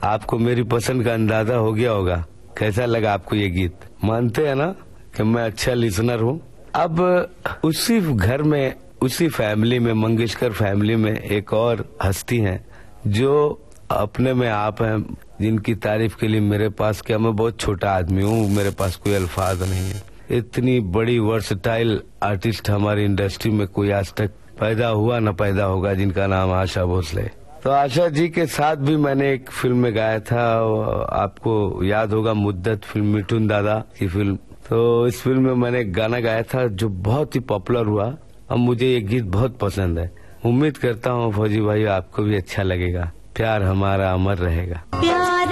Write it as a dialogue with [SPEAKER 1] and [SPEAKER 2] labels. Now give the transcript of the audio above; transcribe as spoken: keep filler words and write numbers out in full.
[SPEAKER 1] आपको मेरी पसंद का अंदाजा हो गया होगा। कैसा लगा आपको ये गीत? मानते हैं ना कि मैं अच्छा लिसनर हूँ। अब उसी घर में, उसी फैमिली में, मंगेशकर फैमिली में एक और हस्ती हैं जो अपने में आप हैं, जिनकी तारीफ के लिए मेरे पास, क्या मैं बहुत छोटा आदमी हूँ, मेरे पास कोई अल्फाज नहीं है। इतनी बड़ी वर्सटाइल आर्टिस्ट हमारी इंडस्ट्री में कोई आज तक पैदा हुआ न पैदा होगा, जिनका नाम आशा भोसले। तो आशा जी के साथ भी मैंने एक फिल्म में गाया था, आपको याद होगा, मुद्दत फिल्म, मिठुन दादा की फिल्म। तो इस फिल्म में मैंने एक गाना गाया था जो बहुत ही पॉपुलर हुआ। अब मुझे ये गीत बहुत पसंद है। उम्मीद करता हूँ फौजी भाई आपको भी अच्छा लगेगा। प्यार हमारा अमर रहेगा।